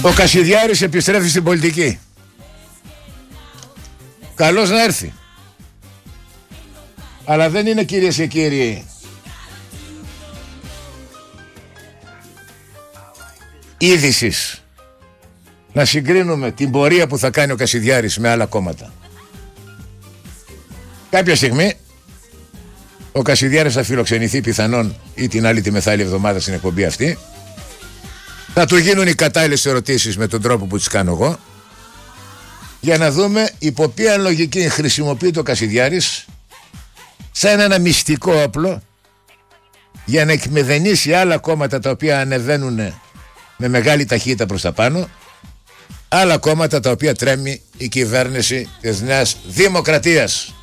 Ο Κασιδιάρης επιστρέφει στην πολιτική. Καλώς να έρθει. Αλλά δεν είναι, κυρίες και κύριοι, είδησης να συγκρίνουμε την πορεία που θα κάνει ο Κασιδιάρης με άλλα κόμματα. Κάποια στιγμή ο Κασιδιάρης θα φιλοξενηθεί πιθανόν ή την άλλη τη μεθάλλη εβδομάδα στην εκπομπή αυτή. Θα του γίνουν οι κατάλληλες ερωτήσεις με τον τρόπο που τις κάνω εγώ, για να δούμε υπό ποια λογική χρησιμοποιεί το Κασιδιάρης σαν ένα μυστικό όπλο για να εκμεδενήσει άλλα κόμματα τα οποία ανεβαίνουν με μεγάλη ταχύτητα προς τα πάνω, άλλα κόμματα τα οποία τρέμει η κυβέρνηση της Νέας Δημοκρατίας.